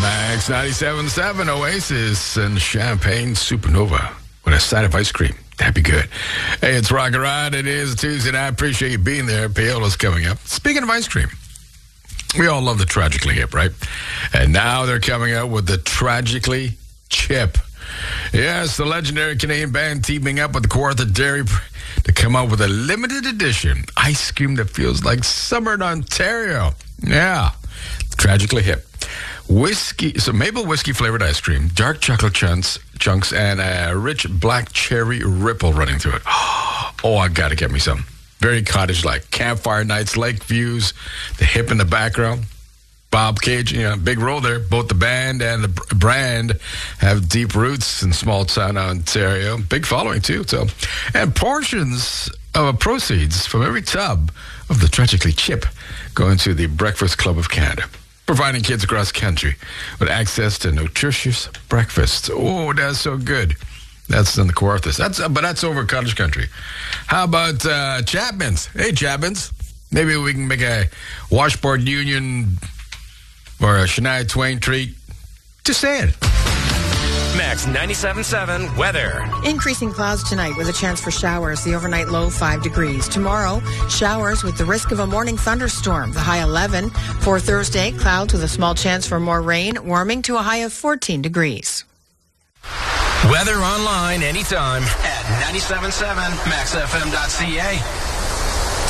Max 97.7 Oasis and Champagne Supernova with a side of ice cream. That'd be good. Hey, it's Rock and Ride. It is Tuesday night. I appreciate you being there. Paola's coming up. Speaking of ice cream, we all love the Tragically Hip, right? And now they're coming out with the Tragically Chip. Yes, the legendary Canadian band teaming up with the Kawartha Dairy to come out with a limited edition ice cream that feels like summer in Ontario. Yeah, Tragically Hip. Maple whiskey flavored ice cream, dark chocolate chunks, and a rich black cherry ripple running through it. Oh, I gotta get me some. Very cottage-like. Campfire nights, lake views, the hip in the background. Bob Cage, big role there. Both the band and the brand have deep roots in small town Ontario. Big following too. And portions of proceeds from every tub of the Tragically Chip go into the Breakfast Club of Canada, providing kids across country with access to nutritious breakfast. Oh, that's so good. That's in the Kawarthas. But that's over cottage country. How about Chapman's? Hey, Chapman's. Maybe we can make a Washboard Union or a Shania Twain treat. Just saying. Max 97.7 weather. Increasing clouds tonight with a chance for showers. The overnight low 5 degrees. Tomorrow, showers with the risk of a morning thunderstorm. The high 11. For Thursday, clouds with a small chance for more rain, warming to a high of 14 degrees. Weather online anytime at 97.7maxfm.ca.